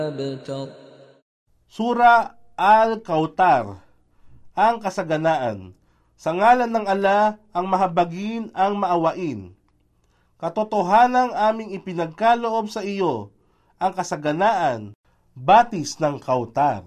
Sura Al-Kautar, ang kasaganaan. Sa ngalan ng Allah, ang mahabagin, ang maawain. Katotohanang aming ipinagkaloob sa iyo, ang kasaganaan, batis ng Kautar.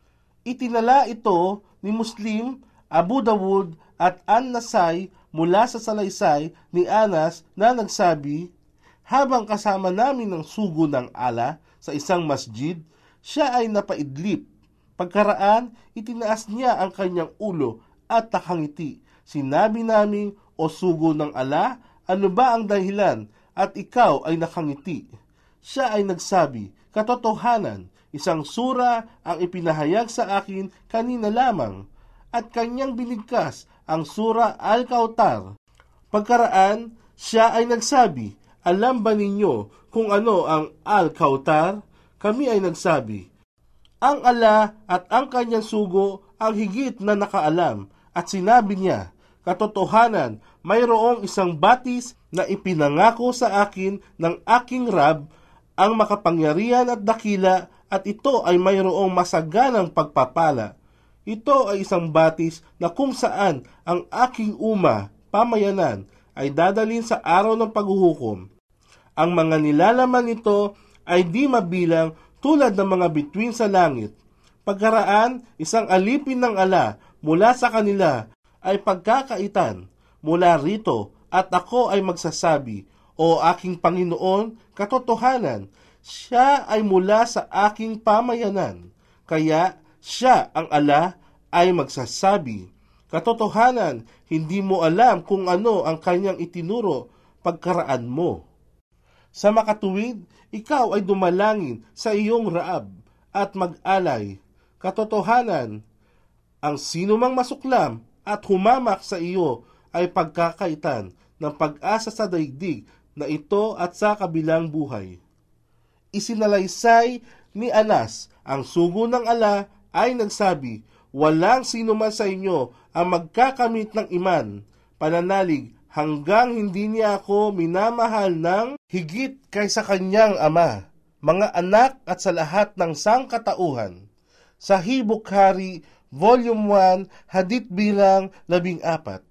Itinala ito ni Muslim, Abu Dawud at An-Nasai mula sa salaysay ni Anas na nagsabi, habang kasama namin ng sugo ng Allah sa isang masjid, siya ay napaidlip. Pagkaraan, itinaas niya ang kanyang ulo at nakangiti. Sinabi namin, o sugo ng Allah, ano ba ang dahilan at ikaw ay nakangiti? Siya ay nagsabi, katotohanan, isang sura ang ipinahayag sa akin kanina lamang, at kanyang binigkas ang sura Al-Kautar. Pagkaraan, siya ay nagsabi, alam ba ninyo kung ano ang Al-Kautar? Kami ay nagsabi, ang Allah at ang kanyang sugo ang higit na nakaalam, at sinabi niya, katotohanan, mayroong isang batis na ipinangako sa akin ng aking Rab, ang makapangyarihan at dakila, at ito ay mayroong masaganang pagpapala. Ito ay isang batis na kung saan ang aking pamayanan, ay dadalhin sa araw ng paghuhukom. Ang mga nilalaman nito ay di mabilang tulad ng mga bituin sa langit. Pagkaraan, isang alipin ng Allah mula sa kanila ay pagkakaitan mula rito, at ako ay magsasabi, o aking Panginoon, katotohanan, siya ay mula sa aking pamayanan. Kaya siya, ang Allah, ay magsasabi, katotohanan, hindi mo alam kung ano ang kanyang itinuro pagkaraan mo. Sa makatuwid, ikaw ay dumalangin sa iyong Raab at mag-alay. Katotohanan, ang sinumang masuklam at humamak sa iyo ay pagkakaitan ng pag-asa sa daigdig na ito at sa kabilang buhay. Isinalaysay ni Anas, ang sugo ng Allah, ay nagsabi, walang sinuman sa inyo ang magkakamit ng iman, pananalig, hanggang hindi niya ako minamahal ng higit kaysa kanyang ama, mga anak at sa lahat ng sangkatauhan. Sahih Bukhari, Volume 1, Hadith bilang 14.